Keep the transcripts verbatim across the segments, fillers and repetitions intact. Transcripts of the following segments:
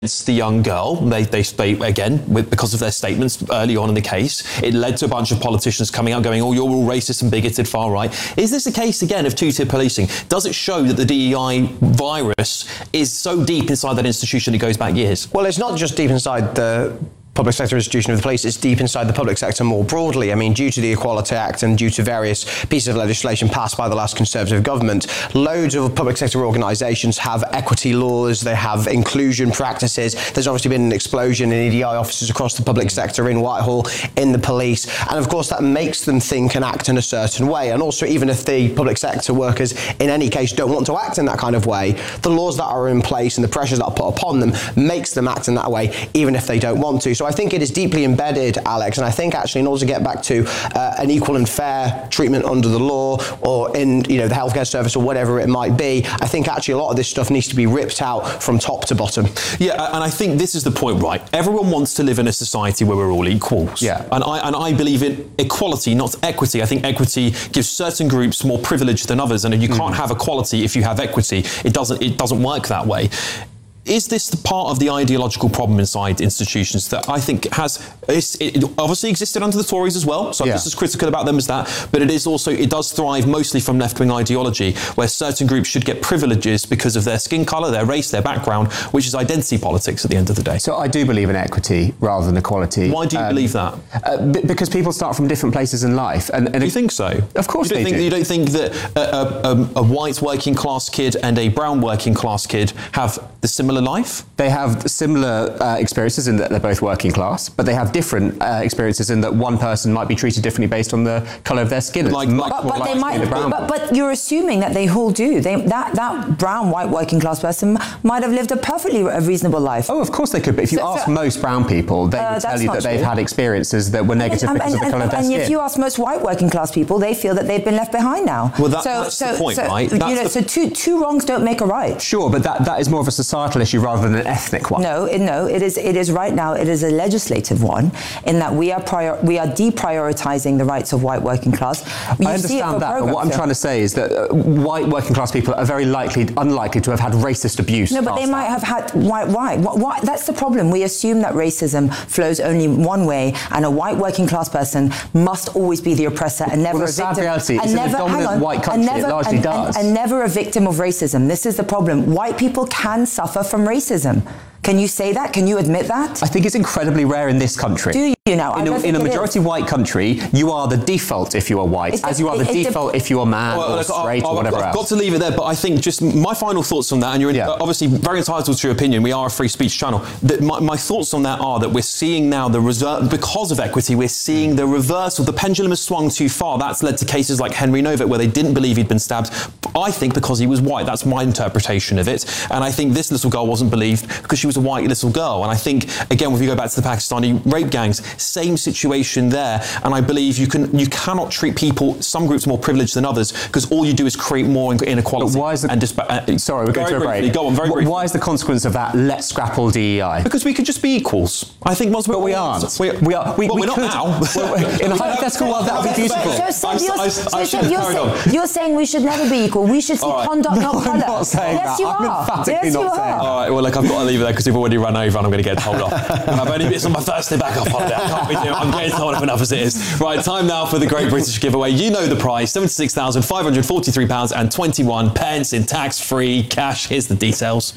the young girl. They, they, they again, with, because of their statements early on in the case, it led to a bunch of politicians coming out going, oh, you're all racist and bigoted, far right. Is this a case, again, of two-tier policing? Does it show that the D E I virus is so deep inside that institution it goes back years? Well, it's not just deep inside the public sector institution of the police, it's deep inside the public sector more broadly. I mean, due to the Equality Act and due to various pieces of legislation passed by the last Conservative government, loads of public sector organisations have equity laws, they have inclusion practices. There's obviously been an explosion in E D I officers across the public sector, in Whitehall, in the police, and of course that makes them think and act in a certain way. And also, even if the public sector workers in any case don't want to act in that kind of way, the laws that are in place and the pressures that are put upon them makes them act in that way, even if they don't want to. So I think it is deeply embedded, Alex, and I think actually in order to get back to uh, an equal and fair treatment under the law or in, you know, the healthcare service or whatever it might be, I think actually a lot of this stuff needs to be ripped out from top to bottom. Yeah, and I think this is the point, right? Everyone wants to live in a society where we're all equals. Yeah. And I and I believe in equality, not equity. I think equity gives certain groups more privilege than others, and you mm. can't have equality if you have equity. It doesn't it doesn't work that way. Is this the part of the ideological problem inside institutions that I think has, it obviously existed under the Tories as well, so I'm yeah. just as critical about them as that, but it is also, it does thrive mostly from left-wing ideology, where certain groups should get privileges because of their skin colour, their race, their background, which is identity politics at the end of the day. So I do believe in equity rather than equality. Why do you um, believe that? Uh, b- because people start from different places in life. And, and do you think so? Of course you don't they think, do. You don't think that a, a, a white working class kid and a brown working class kid have the similar life? They have similar uh, experiences in that they're both working class, but they have different uh, experiences in that one person might be treated differently based on the colour of their skin. Like, much but, more but, they might, the but, but you're assuming that they all do. They, that, that brown, white working class person might have lived a perfectly reasonable life. Oh, of course they could, but if you so, ask so, most brown people, they uh, would tell you that true. they've had experiences that were negative and, because and, of the colour and, of their and skin. And if you ask most white working class people, they feel that they've been left behind now. Well, that, so, that's so, the point, so, right? You That's know, the... So two, two wrongs don't make a right. Sure, but that, that is more of a societal issue rather than an ethnic one. No, it, no, it is. It is right now. It is a legislative one, in that we are prior, we are deprioritizing the rights of white working class. You I understand that, but what I'm so. trying to say is that uh, white working class people are very likely, unlikely to have had racist abuse. No, but they might have had white. Why? Why? That's the problem. We assume that racism flows only one way, and a white working class person must always be the oppressor and never well, a the sad victim. reality and is never, in a dominant hang on, white country, and never, it largely and, does. And, and never a victim of racism. This is the problem. White people can suffer from racism. Can you say that? Can you admit that? I think it's incredibly rare in this country. Do you now? In a, in a majority white country, you are the default if you are white, it's as you are the it, default if you are man well, or look, straight I, or whatever I've else. got to leave it there, but I think just my final thoughts on that, and you're yeah. obviously very entitled to your opinion, we are a free speech channel. That my, my thoughts on that are that we're seeing now the reserve, because of equity, we're seeing the reversal. The pendulum has swung too far. That's led to cases like Henry Novick, where they didn't believe he'd been stabbed, I think because he was white. That's my interpretation of it. And I think this little girl wasn't believed because she was a white little girl. And I think, again, if you go back to the Pakistani rape gangs, same situation there. And I believe you can you cannot treat people, some groups more privileged than others, because all you do is create more inequality. But why is the, and dispa- uh, sorry, we're going to a break. Briefly, go on, very briefly. Why is the consequence of that, let's scrap all D E I? Because we could just be equals. I think once we're But we all, aren't. We, we are. We, well, we we're could, not now. In a hypothetical world, that would be beautiful. So, so, I'm- you're, I- so, I so should you're, carry say, you're saying we should never be equal. We should see right. conduct, No, not I'm colour. not saying yes, that. you I'm are. emphatically yes, not you saying are. that. All right, well, look, I've got to leave it there because we've already run over and I'm going to get told off. And I've only, it's on my first day back off holiday. I can't be doing, I'm getting told off enough as it is. Right, time now for the Great British Giveaway. You know the prize, seventy-six thousand five hundred forty-three pounds and twenty-one pence in tax-free cash. Here's the details.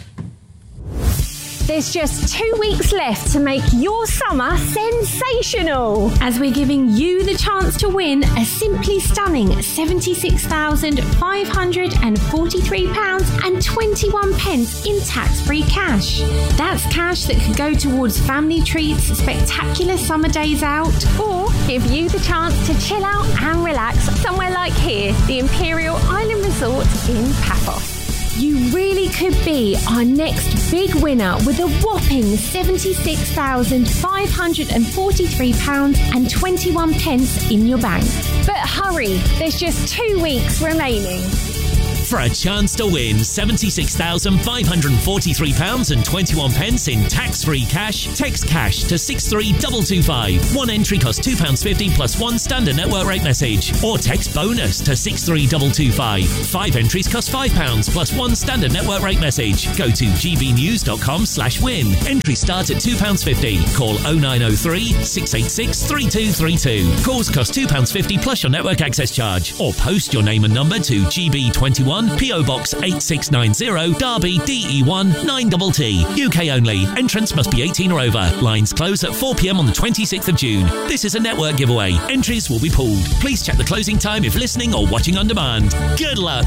There's just two weeks left to make your summer sensational, as we're giving you the chance to win a simply stunning seventy-six thousand five hundred forty-three pounds and twenty-one pence in tax-free cash. That's cash that could go towards family treats, spectacular summer days out, or give you the chance to chill out and relax somewhere like here, the Imperial Island Resort in Paphos. You really could be our next big winner with a whopping seventy-six thousand five hundred forty-three pounds and twenty-one pence in your bank. But hurry, there's just two weeks remaining. For a chance to win seventy-six thousand five hundred forty-three pounds and twenty-one pence in tax-free cash, text cash to six three two two five. One entry costs two pounds fifty plus one standard network rate message. Or text bonus to six three two two five. Five entries cost five pounds plus one standard network rate message. Go to gbnews.com slash win. Entry starts at two pounds fifty. Call oh nine oh three, six eight six, three two three two. Calls cost two pounds fifty plus your network access charge. Or post your name and number to G B twenty-one, P O Box eight six nine zero, Derby, D E one nine T T. U K only. Entrance must be eighteen or over. Lines close at four p m on the twenty-sixth of June. This is a network giveaway. Entries will be pulled. Please check the closing time if listening or watching on demand. Good luck.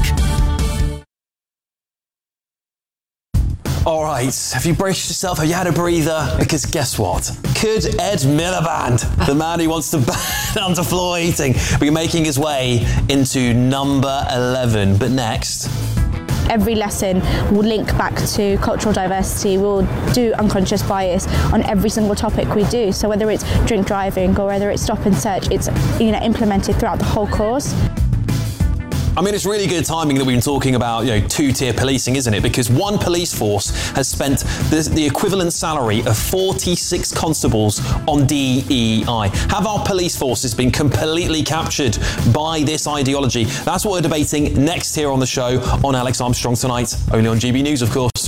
All right, have you braced yourself? Have you had a breather? Because guess what? Could Ed Miliband, the man who wants to ban underfloor heating, be making his way into number eleven? But next... Every lesson will link back to cultural diversity. We'll do unconscious bias on every single topic we do. So whether it's drink driving or whether it's stop and search, it's, you know, implemented throughout the whole course. I mean, it's really good timing that we've been talking about, you know, two-tier policing, isn't it? Because one police force has spent the, the equivalent salary of forty-six constables on D E I. Have our police forces been completely captured by this ideology? That's what we're debating next here on the show on Alex Armstrong Tonight, only on G B News, of course.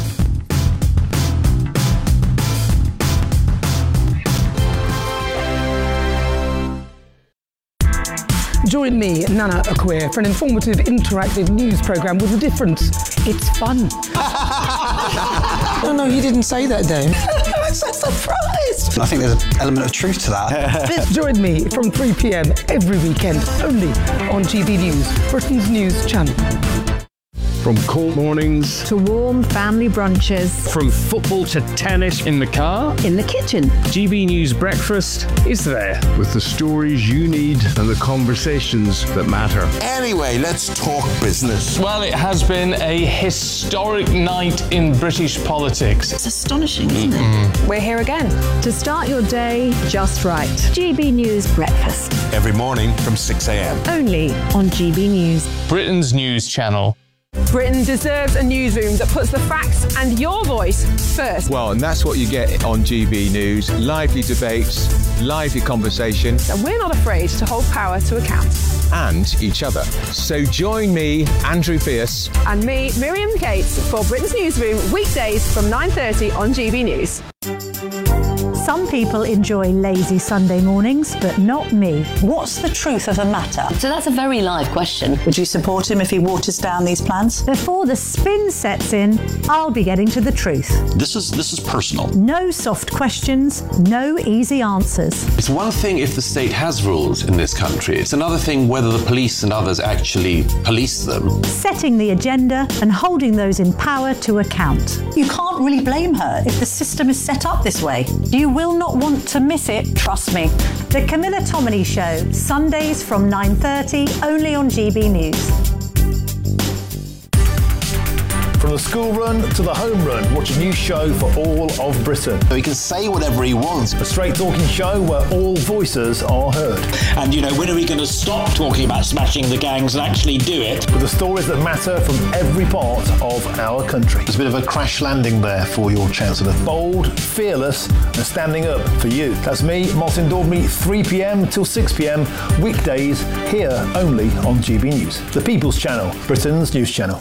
Join me, Nana Akwe, for an informative, interactive news programme with a difference. It's fun. No, no, you didn't say that, Dave. I'm so surprised. I think there's an element of truth to that. Join me from three p m every weekend, only on G B News, Britain's news channel. From cold mornings to warm family brunches, from football to tennis in the car, in the kitchen, G B News Breakfast is there with the stories you need and the conversations that matter. Anyway, let's talk business. Well, it has been a historic night in British politics. It's astonishing, isn't it? We're here again to start your day just right. G B News Breakfast. Every morning from six a m. Only on G B News. Britain's news channel. Britain deserves a newsroom that puts the facts and your voice first. Well, and that's what you get on G B News. Lively debates, lively conversation. And we're not afraid to hold power to account. And each other. So join me, Andrew Pierce. And me, Miriam Cates, for Britain's Newsroom, weekdays from nine thirty on G B News. Some people enjoy lazy Sunday mornings, but not me. What's the truth of the matter? So that's a very live question. Would you support him if he waters down these plans? Before the spin sets in, I'll be getting to the truth. This is this is personal. No soft questions, no easy answers. It's one thing if the state has rules in this country. It's another thing whether the police and others actually police them. Setting the agenda and holding those in power to account. You can't really blame her if the system is set up this way. You will not want to miss it, trust me. The Camilla Tominey Show, Sundays from nine thirty, only on G B News. From the school run to the home run, watch a new show for all of Britain. So he can say whatever he wants. A straight talking show where all voices are heard. And, you know, when are we going to stop talking about smashing the gangs and actually do it? With the stories that matter from every part of our country. There's a bit of a crash landing there for your Chancellor. Bold, fearless, and standing up for you. That's me, Martin Daubney, three p m till six p m, weekdays, here only on G B News. The People's Channel, Britain's news channel.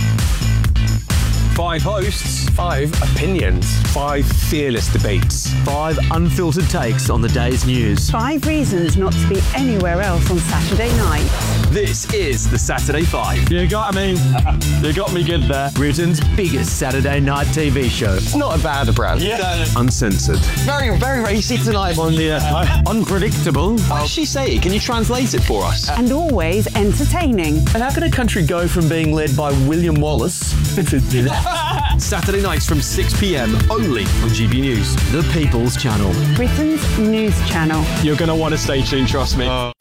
Five hosts, five opinions, five fearless debates, five unfiltered takes on the day's news. Five reasons not to be anywhere else on Saturday night. This is the Saturday Five. You got me. You got me good there. Britain's biggest Saturday night T V show. It's not a bad brand. Yeah. Uncensored. Very, very racy tonight. On the uh, unpredictable. What did she say? Can you translate it for us? And always entertaining. And how can a country go from being led by William Wallace Saturday nights from six p m only on G B News, the People's Channel. Britain's news channel. You're going to want to stay tuned, trust me. Uh.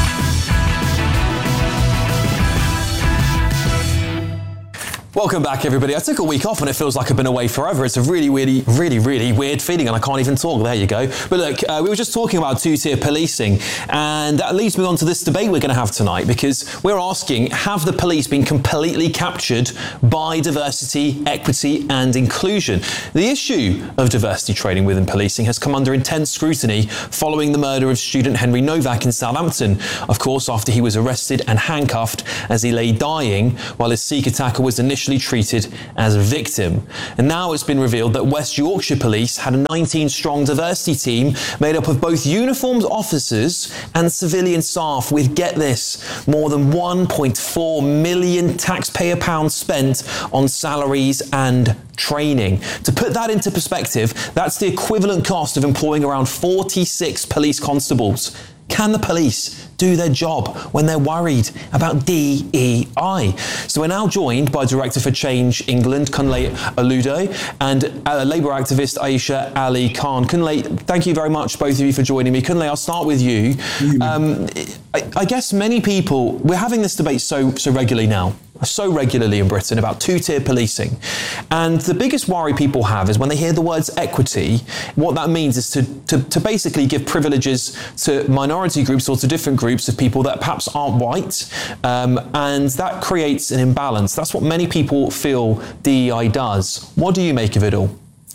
Welcome back, everybody. I took a week off and it feels like I've been away forever. It's a really, really, really, really weird feeling and I can't even talk. There you go. But look, uh, we were just talking about two-tier policing and that leads me on to this debate we're going to have tonight because we're asking, have the police been completely captured by diversity, equity and inclusion? The issue of diversity training within policing has come under intense scrutiny following the murder of student Henry Novak in Southampton. Of course, after he was arrested and handcuffed as he lay dying while his Sikh attacker was initially treated as a victim. And now it's been revealed that West Yorkshire Police had a nineteen strong diversity team made up of both uniformed officers and civilian staff with, get this, more than one point four million taxpayer pounds spent on salaries and training. To put that into perspective, that's the equivalent cost of employing around forty-six police constables. Can the police do their job when they're worried about D E I? So we're now joined by Director for Change England, Kunle Aludo, and uh, Labour activist Aisha Ali Khan. Kunle, thank you very much, both of you, for joining me. Kunle, I'll start with you. Um, I, I guess many people, we're having this debate so, so regularly now. so regularly in Britain about two-tier policing. And the biggest worry people have is when they hear the words equity, what that means is to, to, to basically give privileges to minority groups or to different groups of people that perhaps aren't white. Um, and that creates an imbalance. That's what many people feel D E I does. What do you make of it all?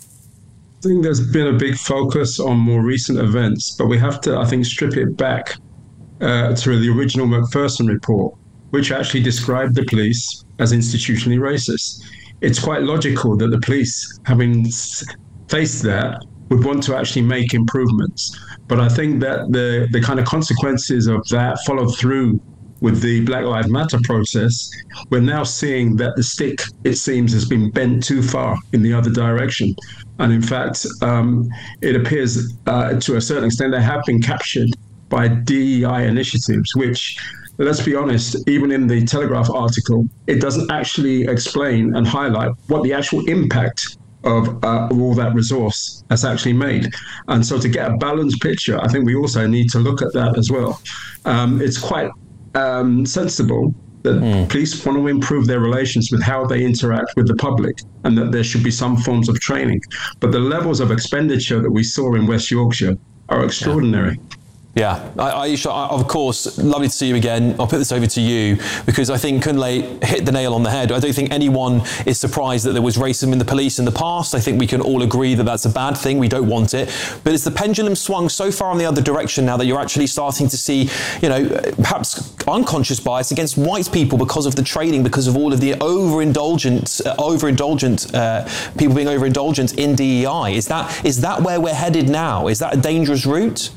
I think there's been a big focus on more recent events, but we have to, I think, strip it back uh, to the original Macpherson report, which actually described the police as institutionally racist. It's quite logical that the police, having faced that, would want to actually make improvements. But I think that the, the kind of consequences of that followed through with the Black Lives Matter process. We're now seeing that the stick, it seems, has been bent too far in the other direction. And in fact, um, it appears uh, to a certain extent they have been captured by D E I initiatives, which, let's be honest, even in the Telegraph article, it doesn't actually explain and highlight what the actual impact of uh, all that resource has actually made. And so to get a balanced picture, I think we also need to look at that as well. Um, it's quite um, sensible that mm. police want to improve their relations with how they interact with the public, and that there should be some forms of training. But the levels of expenditure that we saw in West Yorkshire are extraordinary. Yeah. Yeah, Aisha, of course, lovely to see you again. I'll put this over to you because I think Kunle hit the nail on the head. I don't think anyone is surprised that there was racism in the police in the past. I think we can all agree that that's a bad thing. We don't want it. But it's the pendulum swung so far in the other direction now that you're actually starting to see, you know, perhaps unconscious bias against white people because of the training, because of all of the overindulgent, uh, overindulgent uh, people being overindulgent in D E I. Is that is that where we're headed now? Is that a dangerous route?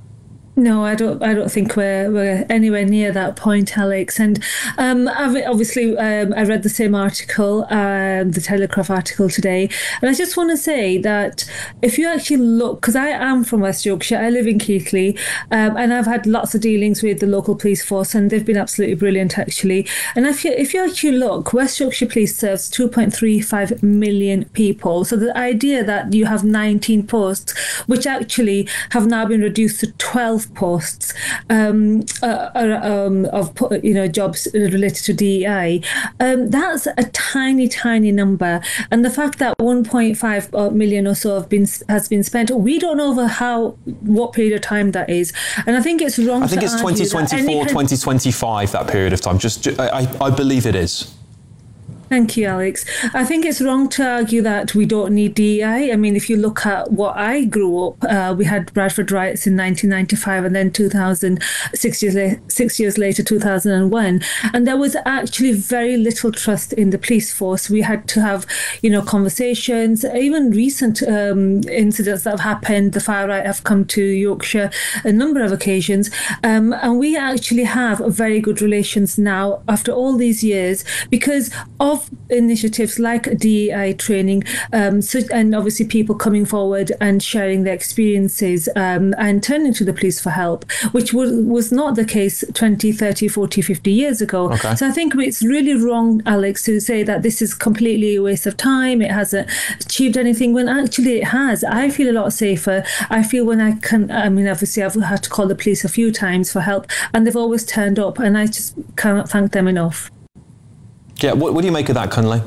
No, I don't. I don't think we're we're anywhere near that point, Alex. And um, I've, obviously, um, I read the same article, um, the Telegraph article today, and I just want to say that if you actually look, because I am from West Yorkshire, I live in Keighley, um, and I've had lots of dealings with the local police force, and they've been absolutely brilliant, actually. And if you if you actually look, West Yorkshire Police serves two point three five million people. So the idea that you have nineteen posts, which actually have now been reduced to twelve posts um, uh, um, of you know jobs related to D E I, um, that's a tiny, tiny number. And the fact that one point five million or so have been has been spent, we don't know over how what period of time that is. And I think it's wrong. I think to it's twenty twenty-four, twenty twenty-five, that period of time. Just, I, I believe it is. Thank you, Alex. I think it's wrong to argue that we don't need D E I. I mean, if you look at what I grew up, uh, we had Bradford riots in nineteen ninety-five, and then two thousand, six years, la- six years later, two thousand one. And there was actually very little trust in the police force. We had to have, you know, conversations. Even recent um, incidents that have happened, the fire right have come to Yorkshire a number of occasions. Um, and we actually have very good relations now after all these years because of initiatives like D E I training, um, so, and obviously people coming forward and sharing their experiences um, and turning to the police for help, which was, was not the case twenty, thirty, forty, fifty years ago. Okay. So I think it's really wrong, Alex, to say that this is completely a waste of time, it hasn't achieved anything, when actually it has. I feel a lot safer. I feel when I can, I mean, obviously I've had to call the police a few times for help and they've always turned up, and I just cannot thank them enough. Yeah, what, what do you make of that, Kunle?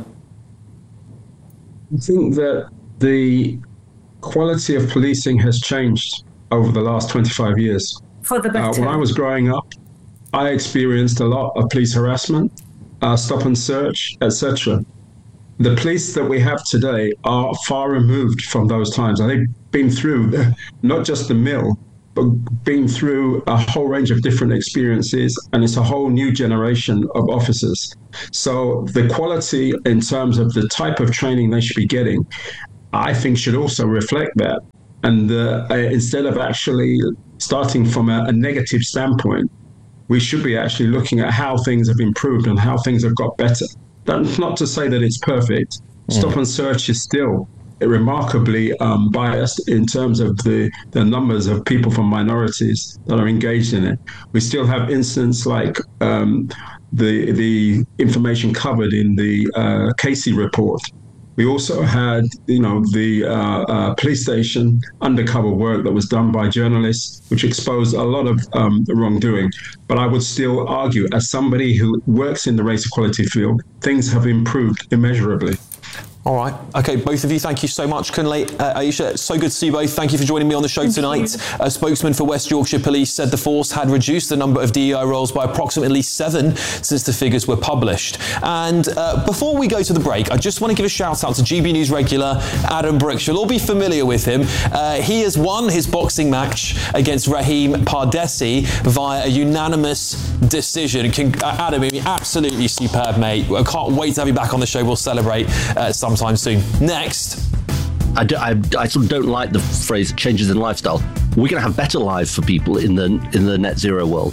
I think that the quality of policing has changed over the last twenty-five years. For the better. Uh, when I was growing up, I experienced a lot of police harassment, uh, stop and search, et cetera. The police that we have today are far removed from those times. They've been through not just the mill, but been through a whole range of different experiences, and it's a whole new generation of officers. So the quality in terms of the type of training they should be getting, I think should also reflect that. And uh, instead of actually starting from a, a negative standpoint, we should be actually looking at how things have improved and how things have got better. That's not to say that it's perfect. Mm. Stop and search is still remarkably um, biased in terms of the, the numbers of people from minorities that are engaged in it. We still have incidents like um, the the information covered in the uh, Casey report. We also had, you know, the uh, uh, police station undercover work that was done by journalists, which exposed a lot of um, wrongdoing. But I would still argue, as somebody who works in the race equality field, things have improved immeasurably. All right. Okay, both of you, thank you so much. Kunle, uh, Aisha, so good to see you both. Thank you for joining me on the show thank tonight. A spokesman for West Yorkshire Police said the force had reduced the number of D E I roles by approximately seven since the figures were published. And uh, before we go to the break, I just want to give a shout out to G B News regular Adam Brooks. You'll all be familiar with him. Uh, he has won his boxing match against Raheem Pardesi via a unanimous decision. Can, uh, Adam, I mean, absolutely superb, mate. I can't wait to have you back on the show. We'll celebrate uh, some Sometime soon. Next. I, do, I, I sort of don't like the phrase changes in lifestyle. We're going to have better lives for people in the in the net zero world.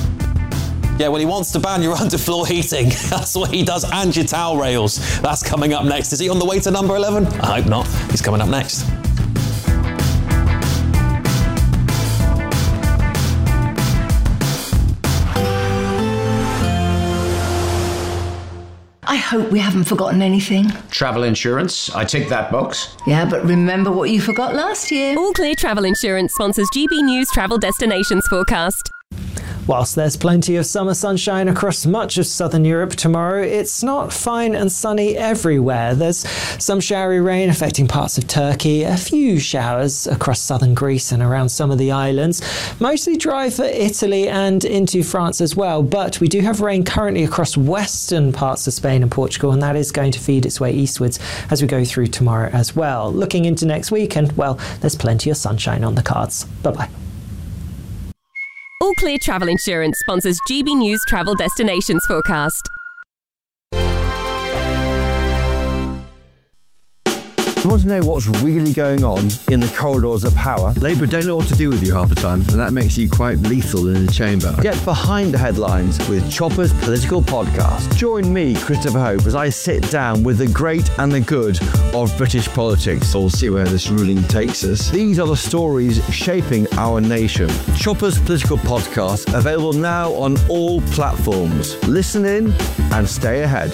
Yeah, well, he wants to ban your underfloor heating. That's what he does, and your towel rails. That's coming up next. Is he on the way to number eleven? I hope not. He's coming up next. I hope we haven't forgotten anything. Travel insurance, I tick that box. Yeah, but remember what you forgot last year. All Clear Travel Insurance sponsors G B News Travel Destinations Forecast. Whilst there's plenty of summer sunshine across much of southern Europe tomorrow, it's not fine and sunny everywhere. There's some showery rain affecting parts of Turkey, a few showers across southern Greece and around some of the islands. Mostly dry for Italy and into France as well, but we do have rain currently across western parts of Spain and Portugal, and that is going to feed its way eastwards as we go through tomorrow as well. Looking into next weekend, well, there's plenty of sunshine on the cards. Bye-bye. All Clear Travel Insurance sponsors G B News Travel Destinations Forecast. You want to know what's really going on in the corridors of power? Labour don't know what to do with you half the time, and that makes you quite lethal in the chamber. Get behind the headlines with Chopper's Political Podcast. Join me, Christopher Hope, as I sit down with the great and the good of British politics. We'll see where this ruling takes us. These are the stories shaping our nation. Chopper's Political Podcast, available now on all platforms. Listen in and stay ahead.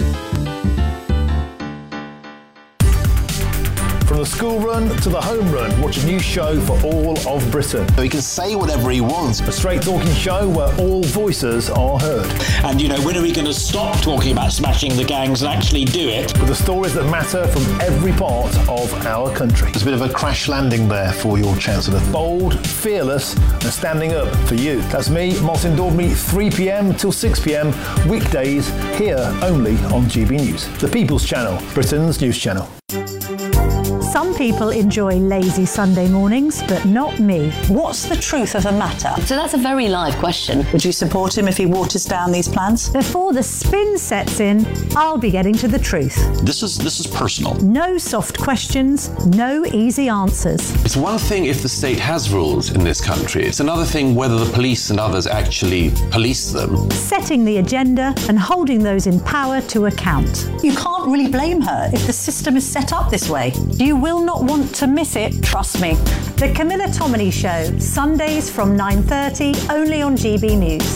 From the school run to the home run, watch a new show for all of Britain. He can say whatever he wants. A straight talking show where all voices are heard. And, you know, when are we going to stop talking about smashing the gangs and actually do it? With the stories that matter from every part of our country. There's a bit of a crash landing there for your Chancellor. Bold, fearless, and standing up for you. That's me, Martin Daubney, three p.m. till six p.m. weekdays here only on G B News. The People's Channel, Britain's news channel. Some people enjoy lazy Sunday mornings, but not me. What's the truth of the matter? So that's a very live question. Would you support him if he waters down these plans? Before the spin sets in, I'll be getting to the truth. This is this is personal. No soft questions, no easy answers. It's one thing if the state has rules in this country. It's another thing whether the police and others actually police them. Setting the agenda and holding those in power to account. You can't really blame her if the system is set up this way. You will not want to miss it, trust me. The Camilla Tominey Show, Sundays from nine thirty, only on G B News.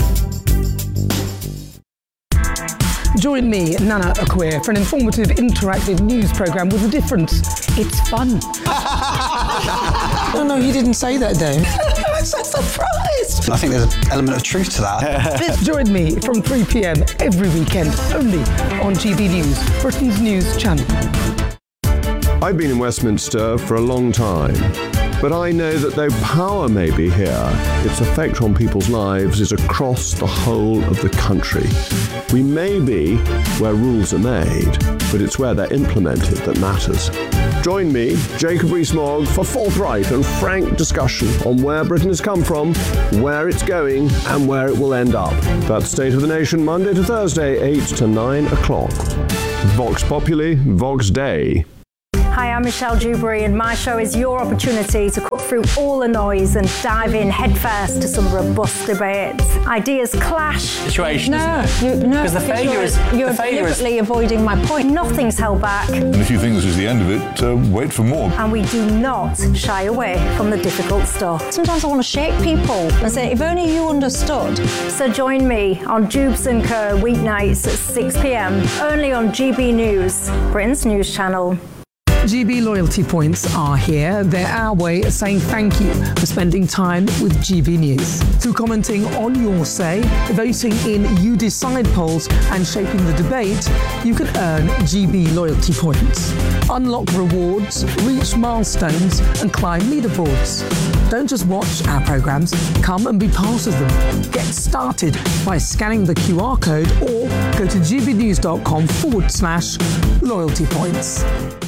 Join me, Nana Akua, for an informative, interactive news programme with a difference. It's fun. No, no, he didn't say that, though. I'm so surprised. I think there's an element of truth to that. Join me from three p.m. every weekend, only on G B News, Britain's news channel. I've been in Westminster for a long time, but I know that though power may be here, its effect on people's lives is across the whole of the country. We may be where rules are made, but it's where they're implemented that matters. Join me, Jacob Rees-Mogg, for forthright and frank discussion on where Britain has come from, where it's going, and where it will end up. That's State of the Nation, Monday to Thursday, eight to nine o'clock. Vox Populi, Vox Dei. Hi, I'm Michelle Dewberry, and my show is your opportunity to cut through all the noise and dive in headfirst to some robust debates. Ideas clash. Situation, no, isn't it? You, no, because the failure you're, is you're the failure deliberately is... avoiding my point. Nothing's held back. And if you think this is the end of it, uh, wait for more. And we do not shy away from the difficult stuff. Sometimes I want to shake people and say, if only you understood. So join me on Jubes and Co weeknights at six p.m. only on G B News, Britain's news channel. G B loyalty points are here. They're our way of saying thank you for spending time with G B News. Through commenting on your say, voting in You Decide polls and shaping the debate, you can earn G B loyalty points. Unlock rewards, reach milestones and climb leaderboards. Don't just watch our programmes, come and be part of them. Get started by scanning the Q R code or go to gbnews.com forward slash loyalty points.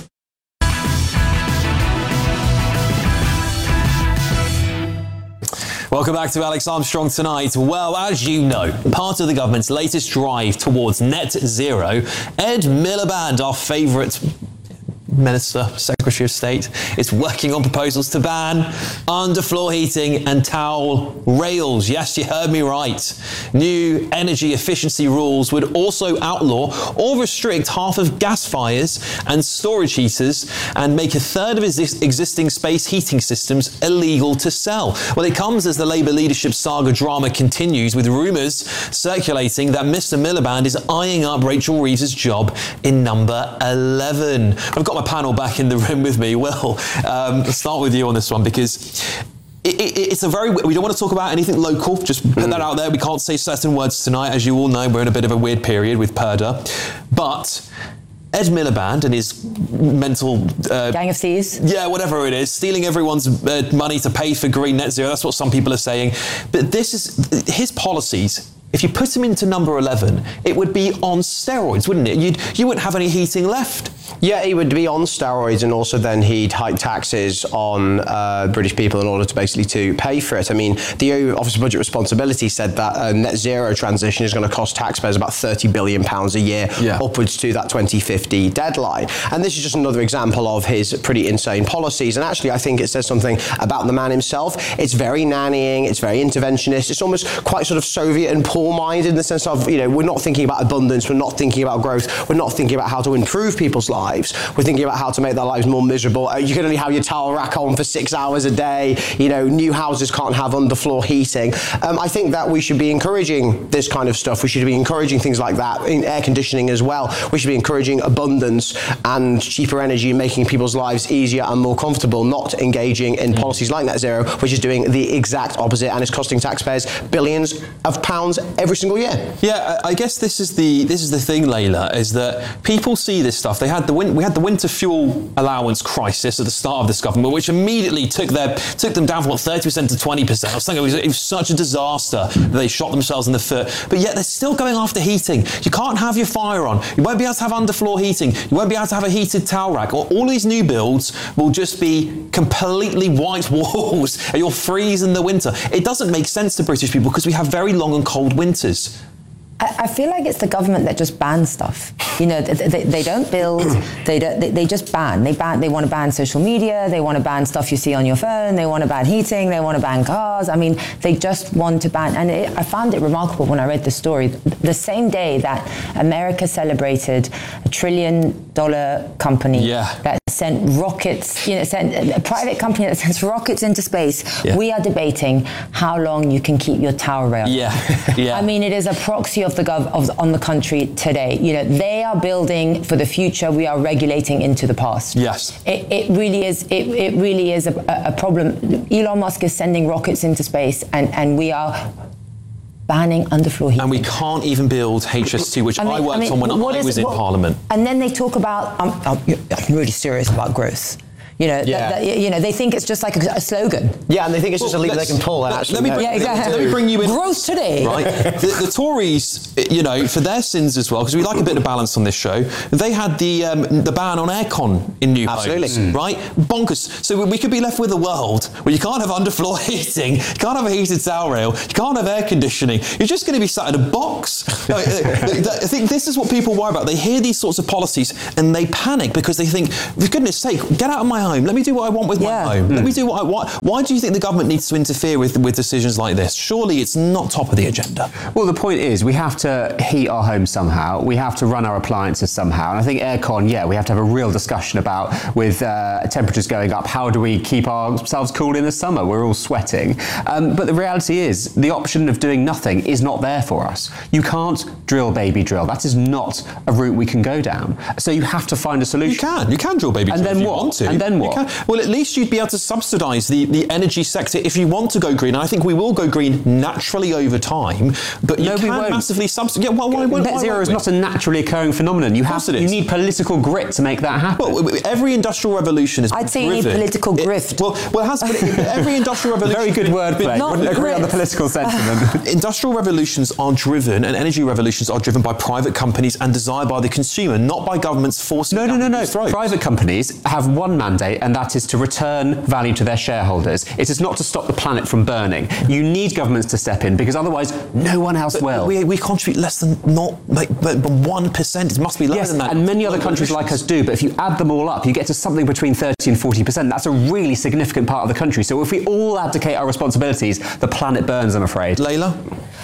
Welcome back to Alex Armstrong Tonight. Well, as you know, part of the government's latest drive towards net zero, Ed Miliband, our favourite Minister, Secretary of State, is working on proposals to ban underfloor heating and towel rails. Yes, you heard me right. New energy efficiency rules would also outlaw or restrict half of gas fires and storage heaters and make a third of exist- existing space heating systems illegal to sell. Well, it comes as the Labour leadership saga drama continues, with rumours circulating that Mister Miliband is eyeing up Rachel Reeves' job in number eleven. I've got my panel back in the room with me. Will, um, let's start with you on this one, because it, it, it's a very, we don't want to talk about anything local, just put that out there. We can't say certain words tonight. As you all know, we're in a bit of a weird period with Purdah. But Ed Miliband and his mental... Uh, Gang of thieves? Yeah, whatever it is, stealing everyone's uh, money to pay for green net zero. That's what some people are saying. But this is, his policies, if you put him into number eleven, it would be on steroids, wouldn't it? You'd, you wouldn't have any heating left. Yeah, he would be on steroids, and also then he'd hike taxes on uh, British people in order to basically to pay for it. I mean, the Office of Budget Responsibility said that a net zero transition is going to cost taxpayers about thirty billion pounds a year, yeah. upwards to that twenty fifty deadline. And this is just another example of his pretty insane policies. And actually, I think it says something about the man himself. It's very nannying, it's very interventionist, it's almost quite sort of Soviet and poor-minded in the sense of, you know, we're not thinking about abundance, we're not thinking about growth, we're not thinking about how to improve people's lives. We're thinking about how to make their lives more miserable. Uh, you can only have your towel rack on for six hours a day. You know, new houses can't have underfloor heating. Um, I think that we should be encouraging this kind of stuff. We should be encouraging things like that, in air conditioning as well. We should be encouraging abundance and cheaper energy and making people's lives easier and more comfortable, not engaging in policies like net zero, which is doing the exact opposite and is costing taxpayers billions of pounds every single year. Yeah, I guess this is the this is the thing, Layla, is that people see this stuff. They had the win- we had the winter fuel allowance crisis at the start of this government, which immediately took their took them down from what thirty percent to twenty percent. I was thinking it was, it was such a disaster that they shot themselves in the foot. But yet they're still going after heating. You can't have your fire on. You won't be able to have underfloor heating. You won't be able to have a heated towel rack. All, all these new builds will just be completely white walls, and you'll freeze in the winter. It doesn't make sense to British people because we have very long and cold winters. I feel like it's the government that just bans stuff. You know, they, they, they don't build, they, don't, they they just ban. They ban. They want to ban social media, they want to ban stuff you see on your phone, they want to ban heating, they want to ban cars. I mean, they just want to ban. And it, I found it remarkable when I read the story. The same day that America celebrated a trillion dollar company yeah. that sent rockets, you know, sent a private company that sends rockets into space. Yeah. We are debating how long you can keep your tower rail. Yeah, yeah. I mean, it is a proxy of the gov of, on the country today. You know, they are building for the future. We are regulating into the past. Yes. It, it really is. It, it really is a, a problem. Elon Musk is sending rockets into space, and and we are banning underfloor heating. And we can't even build H S two, which I, mean, I worked I mean, on when I is, was in what, Parliament. And then they talk about, I'm, I'm, I'm really serious about growth. You know, yeah. that, that, you know, they think it's just like a, a slogan. Yeah, and they think it's just well, a lever they can pull. And let, actually, let, me no. bring, yeah, exactly. let me bring you in. Growth today. Right. the, the Tories, you know, for their sins as well, because we like a bit of balance on this show, they had the um, the ban on aircon in new Absolutely. homes. Mm. Right? Bonkers. So we could be left with a world where you can't have underfloor heating, you can't have a heated towel rail, you can't have air conditioning. You're just going to be sat in a box. I think this is what people worry about. They hear these sorts of policies and they panic because they think, for goodness sake, get out of my home. Let me do what I want with yeah. my home. Mm. Let me do what I want. Why do you think the government needs to interfere with, with decisions like this? Surely it's not top of the agenda. Well, the point is we have to heat our homes somehow. We have to run our appliances somehow. And I think aircon, yeah, we have to have a real discussion about with uh, temperatures going up, how do we keep ourselves cool in the summer? We're all sweating. Um, but the reality is the option of doing nothing is not there for us. You can't drill, baby, drill. That is not a route we can go down. So you have to find a solution. You can. You can drill, baby, drill and then if you what? want to. And then what? Well, at least you'd be able to subsidise the, the energy sector if you want to go green. And I think we will go green naturally over time, but you no, can we won't. massively subsidise. Yeah, well, why won't Net why zero won't is we? not a naturally occurring phenomenon. You have it you is. need political grit to make that happen. Well, every industrial revolution is I'd say driven. you need political it, grift. Well, well, it has been, every industrial revolution. Very good wordplay. Wouldn't agree grit. on the political sentiment. Industrial revolutions are driven, and energy revolutions are driven by private companies and desired by the consumer, not by governments forcing. No, no, no, no. Private companies have one mandate, and that is to return value to their shareholders. It is not to stop the planet from burning. You need governments to step in because otherwise, no one else but will. We, we contribute less than not like one percent. It must be lower yes, than that. And many other countries like us do. But if you add them all up, you get to something between thirty and forty percent. That's a really significant part of the country. So if we all abdicate our responsibilities, the planet burns, I'm afraid. Layla?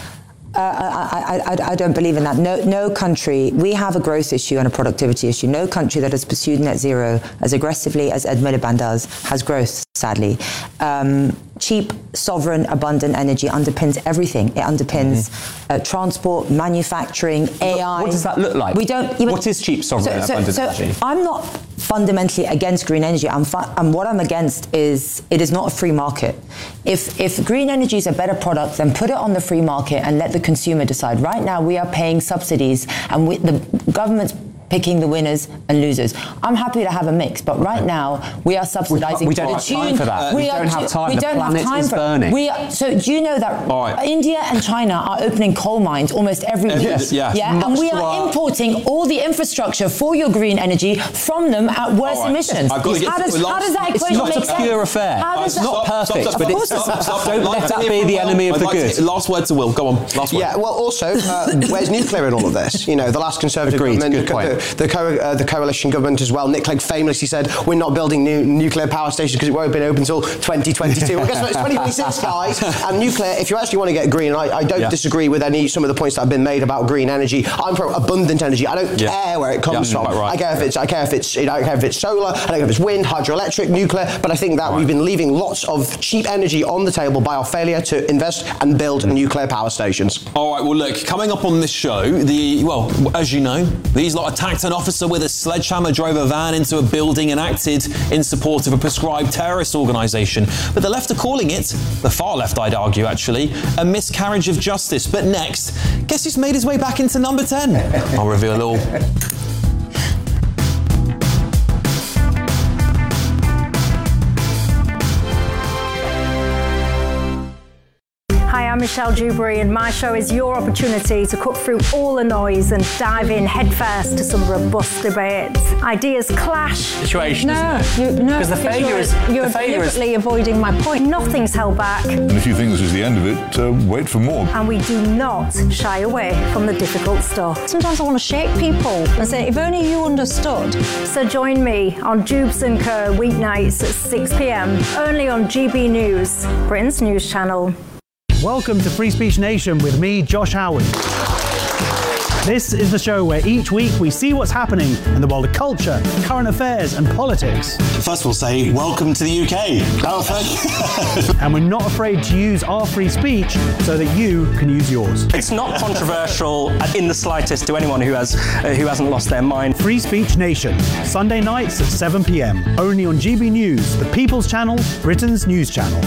Uh, I, I, I, I don't believe in that. No, no country, we have a growth issue and a productivity issue. No country that has pursued net zero as aggressively as Ed Miliband does has growth, sadly. Um, cheap, sovereign, abundant energy underpins everything. It underpins mm-hmm. uh, transport, manufacturing, A I. What does that look like? We don't even, what is cheap, sovereign, so, abundant so, energy? So I'm not fundamentally against green energy. I'm fu- and what I'm against is it is not a free market. If if green energy is a better product, then put it on the free market and let the consumer decide. Right now, we are paying subsidies, and we, the government's picking the winners and losers. I'm happy to have a mix, but right now we are subsidising. We, we don't have time for that. We, we don't have time. We the don't planet have time is for burning. We are, so do you know that right. India and China are opening coal mines almost every week? Yes, yes. Yeah, and we are importing all the infrastructure for your green energy from them at worse right. emissions. I've got to get how, does, how does that equation make sense? It's not a pure affair. How it's that, not perfect, stop, but stop, it's, stop, stop, stop. don't Like let that be the enemy of I'd the like good. To, last word to Will. Go on. Last word. Yeah. Well, also, uh, where's nuclear in all of this? You know, the last Conservative Agreed, government, good point. the, the, co- uh, the coalition government as well. Nick Clegg famously said, "We're not building new nuclear power stations because it won't be open until twenty twenty-two." Well, guess what? It's twenty twenty-six, guys. And nuclear, if you actually want to get green, and I, I don't yeah. disagree with any some of the points that have been made about green energy. I'm pro abundant energy. I don't yeah. care where it comes yeah, from. Right. I care if it's I care if it's you know, I care if it's solar. I don't care if it's wind, hydroelectric, nuclear. But I think that right. we've been leaving lots of cheap energy on the table by our failure to invest and build mm. nuclear power stations. All right. Well, look, coming up on this show, the well, as you know, these lot attacked an officer with a sledgehammer, drove a van into a building and acted in support of a prescribed terrorist organisation. But the left are calling it, the far left I'd argue actually, a miscarriage of justice. But next, guess who's made his way back into number ten? I'll reveal it all. Hi, I'm Michelle Dewberry, and my show is your opportunity to cut through all the noise and dive in headfirst to some robust debates. Ideas clash. Situation. No, you, no, because the failure you're, is you're the failure deliberately is... avoiding my point. Nothing's held back. And if you think this is the end of it, uh, wait for more. And we do not shy away from the difficult stuff. Sometimes I want to shake people and say, if only you understood. So join me on Jubes and Co weeknights at six p.m. only on G B News, Britain's news channel. Welcome to Free Speech Nation with me, Josh Howard. This is the show where each week we see what's happening in the world of culture, current affairs and politics. First we'll say, welcome to the U K. Oh, thank you. And we're not afraid to use our free speech so that you can use yours. It's not controversial in the slightest to anyone who has uh, who hasn't lost their mind. Free Speech Nation, Sunday nights at seven p m, only on G B News, the People's Channel, Britain's news channel.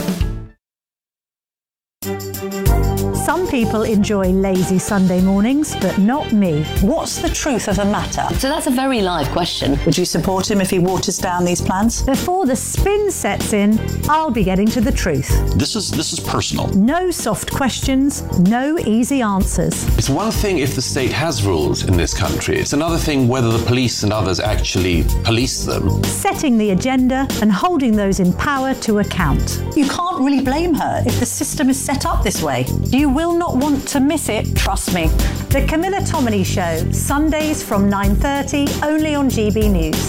Some people enjoy lazy Sunday mornings, but not me. What's the truth of the matter? So that's a very live question. Would you support him if he waters down these plans? Before the spin sets in, I'll be getting to the truth. This is this is personal. No soft questions, no easy answers. It's one thing if the state has rules in this country. It's another thing whether the police and others actually police them. Setting the agenda and holding those in power to account. You can't really blame her if the system is set up this way. You will not want to miss it, trust me. The Camilla Tominey Show, Sundays from nine thirty, only on G B News.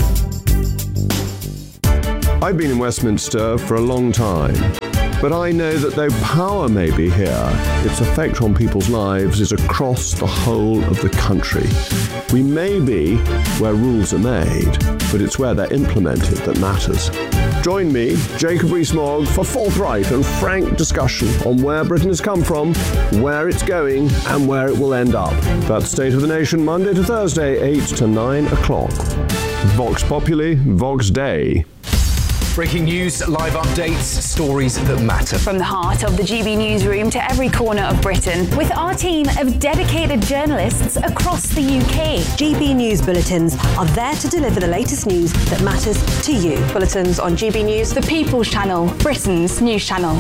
I've been in Westminster for a long time, but I know that though power may be here, its effect on people's lives is across the whole of the country. We may be where rules are made, but it's where they're implemented that matters. Join me, Jacob Rees-Mogg, for forthright and frank discussion on where Britain has come from, where it's going, and where it will end up. That's State of the Nation, Monday to Thursday, eight to nine o'clock. Vox Populi, Vox Dei. Breaking news, live updates, stories that matter. From the heart of the G B newsroom to every corner of Britain, with our team of dedicated journalists across the U K. G B News bulletins are there to deliver the latest news that matters to you. Bulletins on G B News, the People's Channel, Britain's news channel.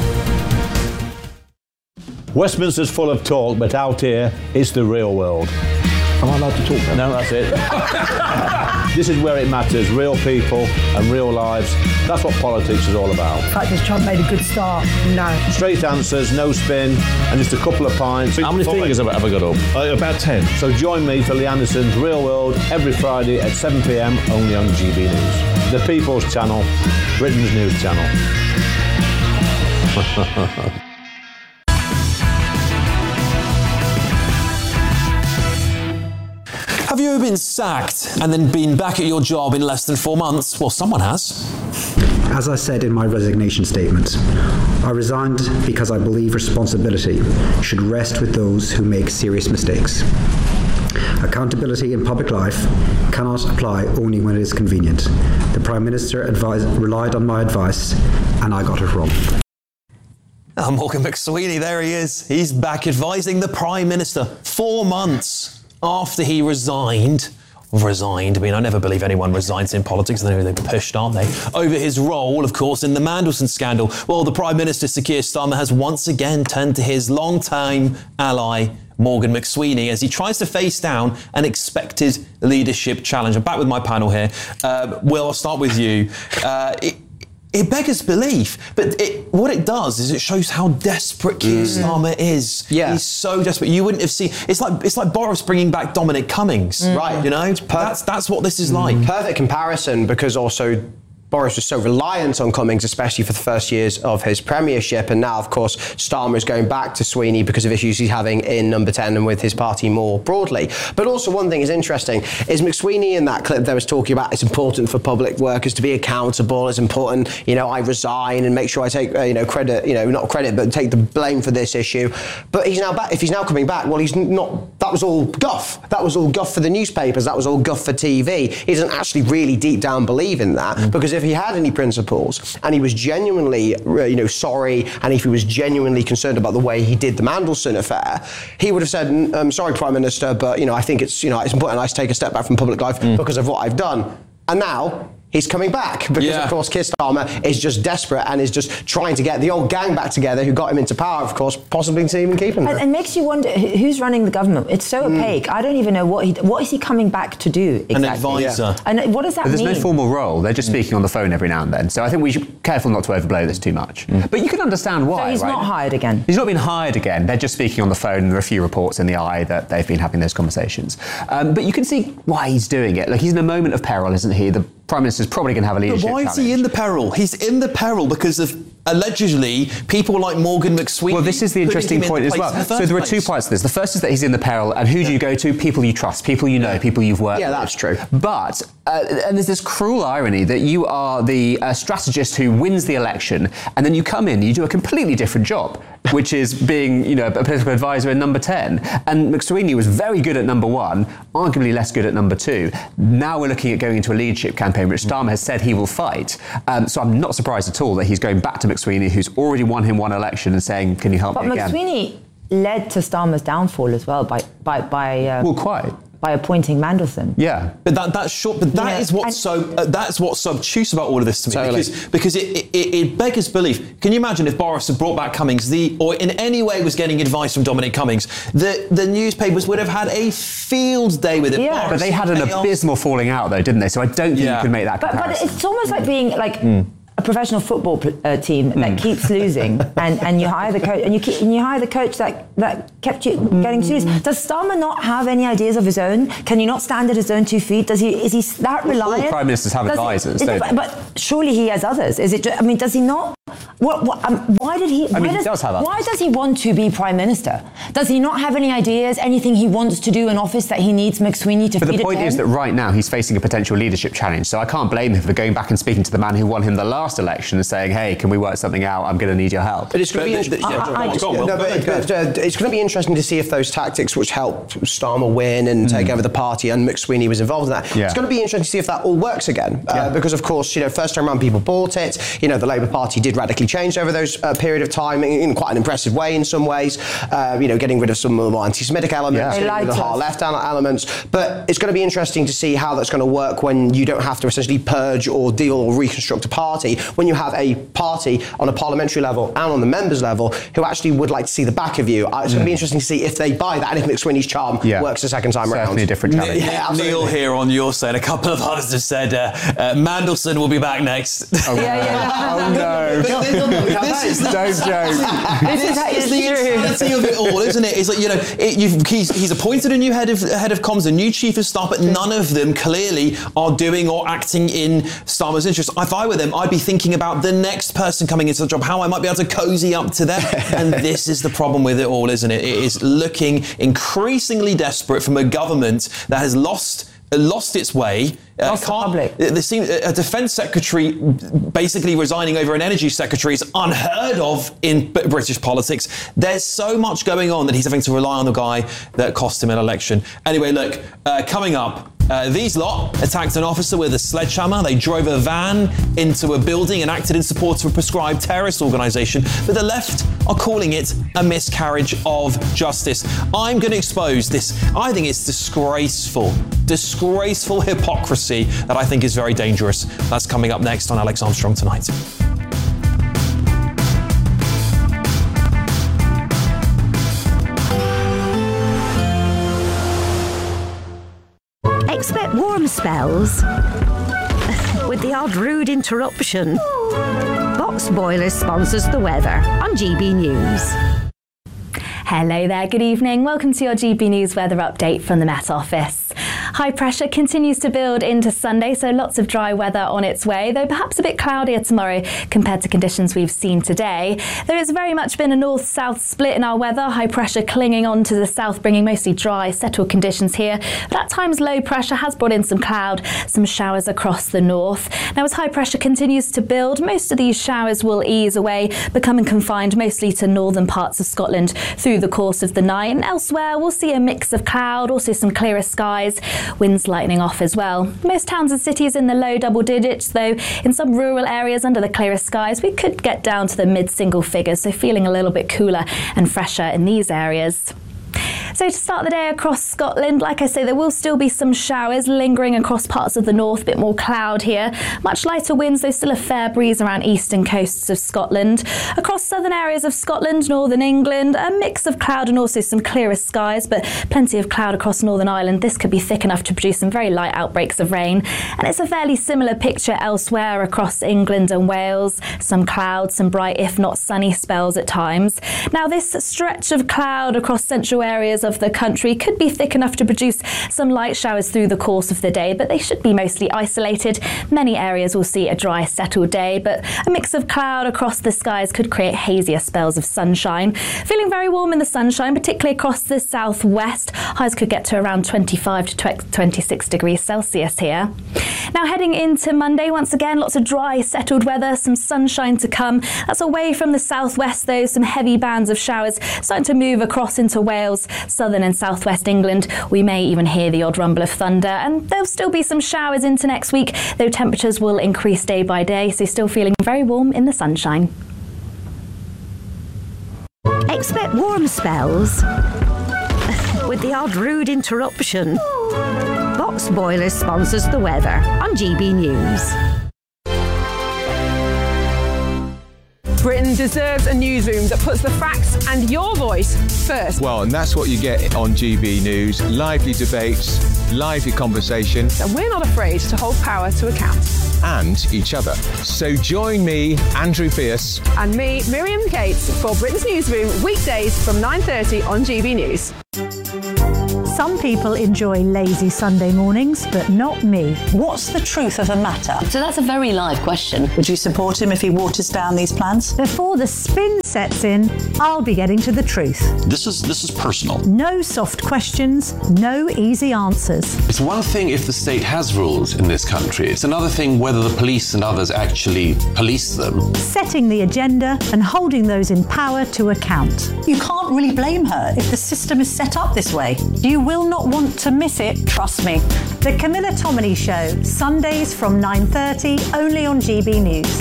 Westminster's full of talk, but out here, it's the real world. Am I allowed to talk now? No, that's it. This is where it matters, real people and real lives. That's what politics is all about. In fact, has Trump made a good start? No. Straight answers, no spin, and just a couple of pints. How many fingers have I ever got up? Uh, about ten. So join me for Lee Anderson's Real World every Friday at seven p m, only on G B News. The People's Channel, Britain's news channel. Have you ever been sacked and then been back at your job in less than four months? Well, someone has. As I said in my resignation statement, I resigned because I believe responsibility should rest with those who make serious mistakes. Accountability in public life cannot apply only when it is convenient. The Prime Minister advised, relied on my advice, and I got it wrong. Oh, Morgan McSweeney, there he is. He's back advising the Prime Minister four months after he resigned, resigned, I mean, I never believe anyone resigns in politics, they're pushed, aren't they? Over his role, of course, in the Mandelson scandal. Well, the Prime Minister, Sir Keir Starmer, has once again turned to his long-time ally, Morgan McSweeney, as he tries to face down an expected leadership challenge. I'm back with my panel here. Uh, Will, I'll start with you. Uh, it, It beggars belief, but it, what it does is it shows how desperate Keir mm. Starmer is. Yeah. He's so desperate. You wouldn't have seen. It's like it's like Boris bringing back Dominic Cummings, mm. right? You know, that's that's what this is mm. like. Perfect comparison, because also Boris was so reliant on Cummings, especially for the first years of his premiership, and now, of course, Starmer is going back to Sweeney because of issues he's having in Number ten and with his party more broadly. But also, one thing is interesting is McSweeney in that clip there was talking about it's important for public workers to be accountable. It's important, you know, I resign and make sure I take, uh, you know, credit, you know, not credit, but take the blame for this issue. But he's now back. If he's now coming back, well, he's not. That was all guff. That was all guff for the newspapers. That was all guff for T V. He doesn't actually really deep down believe in that, mm. because if he had any principles and he was genuinely, you know, sorry, and if he was genuinely concerned about the way he did the Mandelson affair, he would have said, "I'm sorry, Prime Minister, but you know, I think it's, you know, it's important I take a step back from public life mm. because of what I've done." And now he's coming back because, yeah. of course, Keir Starmer is just desperate and is just trying to get the old gang back together who got him into power, of course, possibly to even keep him there. And it makes you wonder who's running the government. It's so mm. opaque. I don't even know what he what is he coming back to do exactly. An advisor. Yeah. And what does that but there's mean? There's no formal role. They're just mm. speaking on the phone every now and then. So I think we should be careful not to overblow this too much. Mm. But you can understand why. So he's right? not hired again. He's not been hired again. They're just speaking on the phone, and there are a few reports in the eye that they've been having those conversations. Um, but you can see why he's doing it. Like, he's in a moment of peril, isn't he? The Prime Minister's probably going to have a leadership But why challenge. is he in the peril? He's in the peril because of allegedly people like Morgan McSweeney. Well, this is the interesting point as well. So there are two parts to this. The first is that he's in the peril, and who do you go to? People you trust, people you know, people you've worked with. Yeah, that's true. But, uh, and there's this cruel irony that you are the uh, strategist who wins the election, and then you come in, you do a completely different job, which is being, you know, a political advisor in number ten. And McSweeney was very good at number one, arguably less good at number two. Now we're looking at going into a leadership campaign, which Starmer has said he will fight. Um, so I'm not surprised at all that he's going back to McSweeney, who's already won him one election, and saying, can you help but me again? But McSweeney led to Starmer's downfall as well by... by, by uh, well, quite. by appointing Mandelson. Yeah. But that that's short. But that yeah. is what's so uh, that's what's so obtuse about all of this to me, totally. because because it, it, it beggars belief. Can you imagine if Boris had brought back Cummings, the or in any way was getting advice from Dominic Cummings, the the newspapers would have had a field day with it. Yeah. Boris, but they had an abysmal falling out, though, didn't they? So I don't think yeah. you could make that comparison. But, but it's almost like being like. Mm. a professional football uh, team mm. that keeps losing, and, and you hire the coach, and you keep, and you hire the coach that, that kept you mm. getting to lose. Does Starmer not have any ideas of his own? Can he not stand at his own two feet? Does he? Is he that reliant? All prime ministers have does advisors. He, but, but surely he has others. Is it? I mean, does he not? What? what um, why did he? I mean, why does, he does have others. Why does he want to be prime minister? Does he not have any ideas? Anything he wants to do in office that he needs McSweeney to but feed the point it to is him? that right now he's facing a potential leadership challenge. So I can't blame him for going back and speaking to the man who won him the last election and saying, "Hey, can we work something out? I'm going to need your help." But it's going to be. It's going to be interesting to see if those tactics which helped Starmer win and mm. take over the party, and McSweeney was involved in that. Yeah. It's going to be interesting to see if that all works again, uh, yeah. because of course, you know, first time around people bought it. You know, the Labour Party did radically change over those uh, period of time in, in quite an impressive way in some ways. Uh, you know, getting rid of some of the more anti-Semitic elements, yeah. getting rid of the hard left elements. But it's going to be interesting to see how that's going to work when you don't have to essentially purge or deal or reconstruct a party. When you have a party on a parliamentary level and on the members level who actually would like to see the back of you. Uh, it's mm. going to be interesting to see if they buy that and if McSweeney's charm yeah. works the second time Certainly around. Certainly a different challenge. Yeah, Neil here on your side. A couple of others have said uh, uh, Mandelson will be back next. Oh, yeah, yeah. oh no! This is the, Don't joke. This is, is the insanity of it all, isn't it? It's like, you know, it, you've, he's, he's appointed a new head of head of comms, a new chief of staff, but none of them clearly are doing or acting in Starmer's interest. If I were them, I'd be thinking about the next person coming into the job, how I might be able to cozy up to them. And this is the problem with it all, isn't it? It is looking increasingly desperate from a government that has lost lost its way. Lost uh, the public. There seems, a defence secretary basically resigning over an energy secretary is unheard of in British politics. There's so much going on that he's having to rely on the guy that cost him an election. Anyway, look, uh, coming up, Uh, these lot attacked an officer with a sledgehammer. They drove a van into a building and acted in support of a prescribed terrorist organisation. But the left are calling it a miscarriage of justice. I'm going to expose this. I think it's disgraceful, disgraceful hypocrisy that I think is very dangerous. That's coming up next on Alex Armstrong Tonight. Expect warm spells with the odd rude interruption. Box Boilers sponsors the weather on G B News. Hello there, good evening. Welcome to your G B News weather update from the Met Office. High pressure continues to build into Sunday, so lots of dry weather on its way, though perhaps a bit cloudier tomorrow compared to conditions we've seen today. There has very much been a north-south split in our weather, high pressure clinging on to the south, bringing mostly dry, settled conditions here. But at times low pressure has brought in some cloud, some showers across the north. Now as high pressure continues to build, most of these showers will ease away, becoming confined mostly to northern parts of Scotland through the course of the night. And elsewhere we'll see a mix of cloud, also some clearer skies. Winds lightening off as well. Most towns and cities in the low double digits, though in some rural areas under the clearer skies we could get down to the mid-single figures, so feeling a little bit cooler and fresher in these areas. So to start the day across Scotland, like I say, there will still be some showers lingering across parts of the north, a bit more cloud here. Much lighter winds, though still a fair breeze around eastern coasts of Scotland. Across southern areas of Scotland, northern England, a mix of cloud and also some clearer skies, but plenty of cloud across Northern Ireland. This could be thick enough to produce some very light outbreaks of rain. And it's a fairly similar picture elsewhere across England and Wales. Some cloud, some bright, if not sunny spells at times. Now this stretch of cloud across central areas areas of the country could be thick enough to produce some light showers through the course of the day, but they should be mostly isolated. Many areas will see a dry, settled day, but a mix of cloud across the skies could create hazier spells of sunshine. Feeling very warm in the sunshine, particularly across the southwest. Highs could get to around twenty-five to twenty-six degrees Celsius here. Now heading into Monday, once again, lots of dry, settled weather, some sunshine to come. That's away from the southwest though, some heavy bands of showers starting to move across into Wales, southern and southwest England. We may even hear the odd rumble of thunder, and there'll still be some showers into next week, though temperatures will increase day by day, so still feeling very warm in the sunshine. Expect warm spells with the odd rude interruption. Box Boilers sponsors the weather on G B News. Britain deserves a newsroom that puts the facts and your voice first. Well, and that's what you get on G B News. Lively debates, lively conversation. And we're not afraid to hold power to account. And each other. So join me, Andrew Pierce. And me, Miriam Cates, for Britain's Newsroom, weekdays from nine thirty on G B News. Some people enjoy lazy Sunday mornings, but not me. What's the truth of the matter? So that's a very live question. Would you support him if he waters down these plans? Before the spin sets in, I'll be getting to the truth. This is this is personal. No soft questions, no easy answers. It's one thing if the state has rules in this country. It's another thing whether the police and others actually police them. Setting the agenda and holding those in power to account. You can't really blame her if the system is set up this way. You will not want to miss it, trust me. The Camilla Tominey Show, Sundays from nine thirty, only on G B News.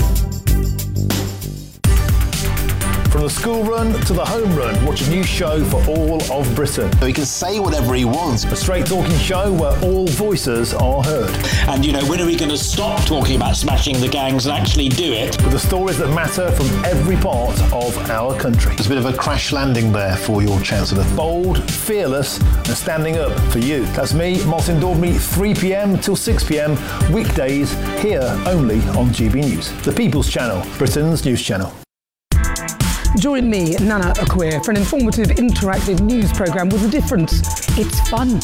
From the school run to the home run, watch a new show for all of Britain. So he can say whatever he wants. A straight talking show where all voices are heard. And, you know, when are we going to stop talking about smashing the gangs and actually do it? With the stories that matter from every part of our country. There's a bit of a crash landing there for your Chancellor. Bold, fearless, and standing up for you. That's me, Martin Daubney, three p.m. till six p.m. weekdays, here only on G B News. The People's Channel, Britain's news channel. Join me, Nana Akwe, for an informative, interactive news programme with a difference. It's fun.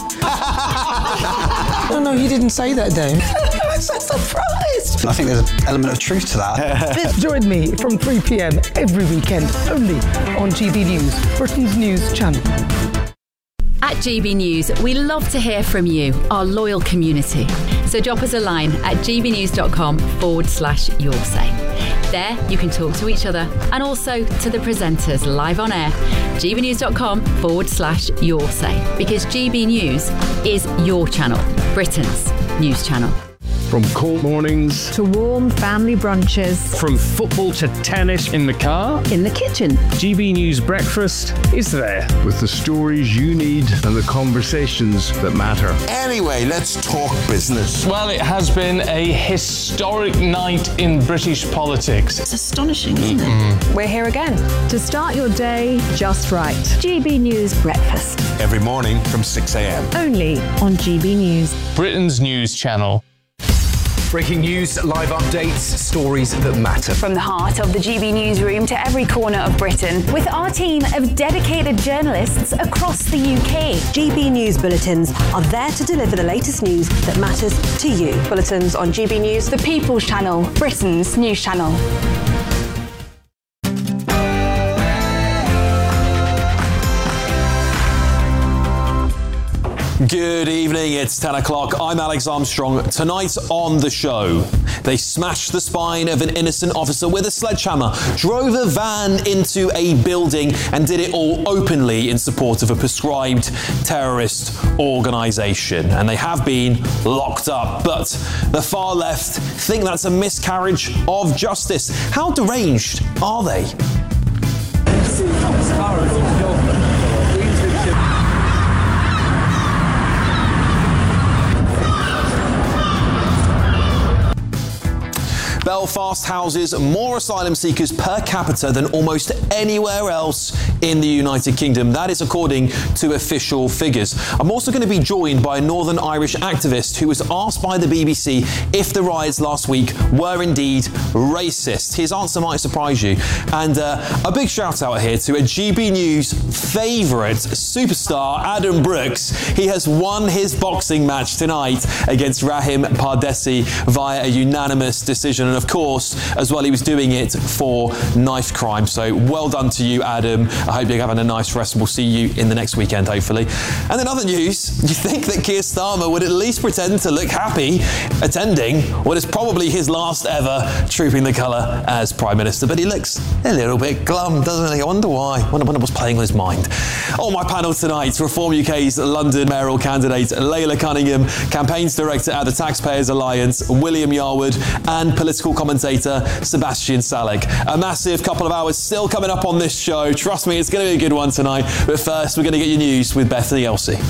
No, no, you didn't say that, Dave. I'm so surprised. I think there's an element of truth to that. Join me from three p.m. every weekend, only on G B News, Britain's news channel. At G B News, we love to hear from you, our loyal community. So drop us a line at gbnews.com forward slash your say. There, you can talk to each other and also to the presenters live on air. gbnews.com forward slash your say. Because G B News is your channel, Britain's news channel. From cold mornings to warm family brunches. From football to tennis in the car. In the kitchen. G B News Breakfast is there. With the stories you need and the conversations that matter. Anyway, let's talk business. Well, it has been a historic night in British politics. It's astonishing, isn't it? We're here again. To start your day just right. G B News Breakfast. Every morning from six a.m. Only on G B News. Britain's news channel. Breaking news, live updates, stories that matter. From the heart of the G B Newsroom to every corner of Britain, with our team of dedicated journalists across the U K. G B News bulletins are there to deliver the latest news that matters to you. Bulletins on G B News, The People's Channel, Britain's news channel. Good evening, it's ten o'clock. I'm Alex Armstrong. Tonight on the show, they smashed the spine of an innocent officer with a sledgehammer, drove a van into a building, and did it all openly in support of a prescribed terrorist organisation. And they have been locked up. But the far left think that's a miscarriage of justice. How deranged are they? Belfast houses more asylum seekers per capita than almost anywhere else in the United Kingdom. That is according to official figures. I'm also going to be joined by a Northern Irish activist who was asked by the B B C if the riots last week were indeed racist. His answer might surprise you. And uh, a big shout out here to a G B News favourite superstar, Adam Brooks. He has won his boxing match tonight against Rahim Pardesi via a unanimous decision. And of course, as well, he was doing it for knife crime. So well done to you, Adam. I hope you're having a nice rest. We'll see you in the next weekend, hopefully. And in other news, you think that Keir Starmer would at least pretend to look happy attending what is probably his last ever Trooping the Colour as Prime Minister. But he looks a little bit glum, doesn't he? I wonder why. I wonder, wonder what's playing on his mind. On my panel tonight, Reform U K's London mayoral candidate Layla Cunningham, campaigns director at the Taxpayers Alliance William Yarwood, and political commentator Sebastian Salek. A massive couple of hours still coming up on this show. Trust me, it's going to be a good one tonight. But first, we're going to get your news with Bethany Elsey.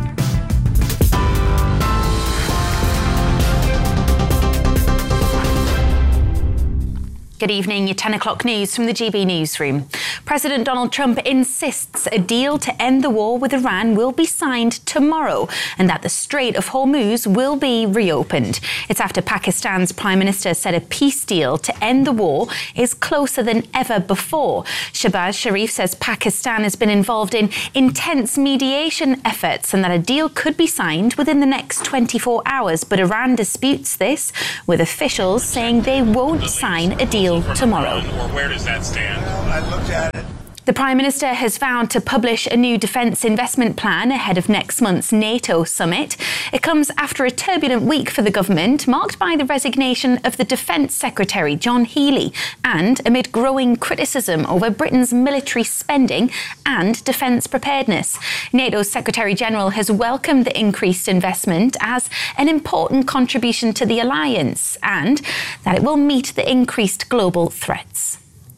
Good evening, your ten o'clock news from the G B Newsroom. President Donald Trump insists a deal to end the war with Iran will be signed tomorrow and that the Strait of Hormuz will be reopened. It's after Pakistan's Prime Minister said a peace deal to end the war is closer than ever before. Shehbaz Sharif says Pakistan has been involved in intense mediation efforts and that a deal could be signed within the next twenty-four hours. But Iran disputes this, with officials saying they won't sign a deal tomorrow. Where does that stand? I looked at it. The Prime Minister has vowed to publish a new defence investment plan ahead of next month's NATO summit. It comes after a turbulent week for the government, marked by the resignation of the Defence Secretary, John Healey, and amid growing criticism over Britain's military spending and defence preparedness. NATO's Secretary-General has welcomed the increased investment as an important contribution to the alliance and that it will meet the increased global threats.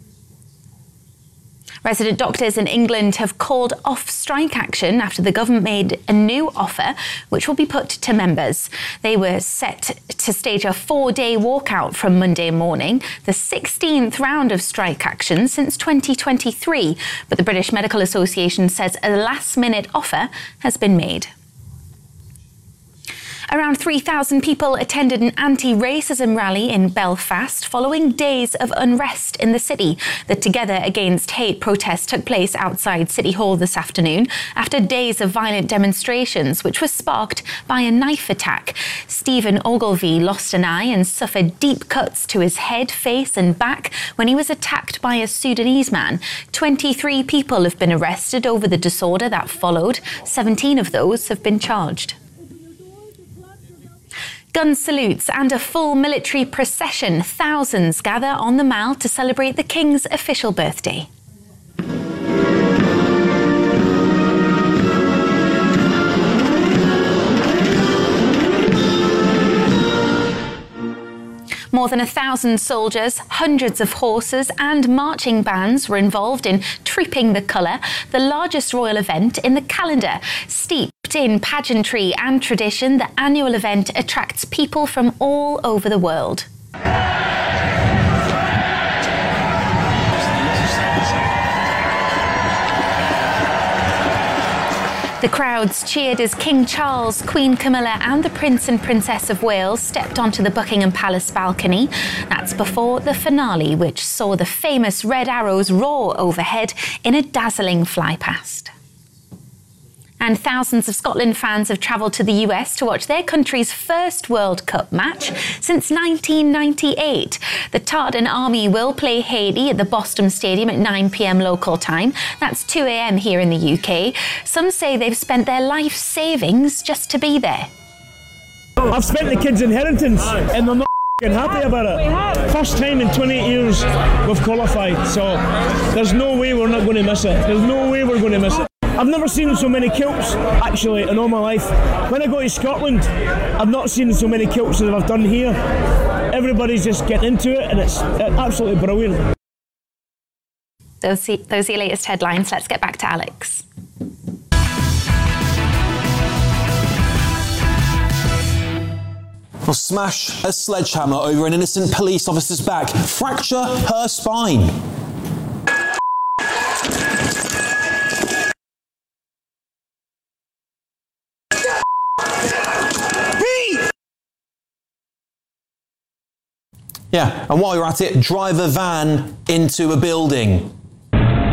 Resident doctors in England have called off strike action after the government made a new offer which will be put to members. They were set to stage a four-day walkout from Monday morning, the sixteenth round of strike action since twenty twenty-three. But the British Medical Association says a last-minute offer has been made. Around three thousand people attended an anti-racism rally in Belfast following days of unrest in the city. The Together Against Hate protest took place outside City Hall this afternoon after days of violent demonstrations, which was sparked by a knife attack. Stephen Ogilvie lost an eye and suffered deep cuts to his head, face and back when he was attacked by a Sudanese man. twenty-three people have been arrested over the disorder that followed. seventeen of those have been charged. Gun salutes and a full military procession. Thousands gather on the Mall to celebrate the King's official birthday. More than a thousand soldiers, hundreds of horses and marching bands were involved in Trooping the Colour, the largest royal event in the calendar. Steeped in pageantry and tradition, the annual event attracts people from all over the world. The crowds cheered as King Charles, Queen Camilla and the Prince and Princess of Wales stepped onto the Buckingham Palace balcony. That's before the finale, which saw the famous red arrows roar overhead in a dazzling flypast. And thousands of Scotland fans have travelled to the U S to watch their country's first World Cup match since nineteen ninety-eight. The Tartan Army will play Haiti at the Boston Stadium at nine p.m. local time. That's two a.m. here in the U K. Some say they've spent their life savings just to be there. I've spent the kids' inheritance and they're not happy about it. First time in twenty-eight years we've qualified, so there's no way we're not going to miss it. There's no way we're going to miss it. I've never seen so many kilts, actually, in all my life. When I go to Scotland, I've not seen so many kilts as I've done here. Everybody's just getting into it, and it's absolutely brilliant. Those, those are your latest headlines. Let's get back to Alex. Or smash a sledgehammer over an innocent police officer's back, fracture her spine. Yeah, and while you're at it, drive a van into a building.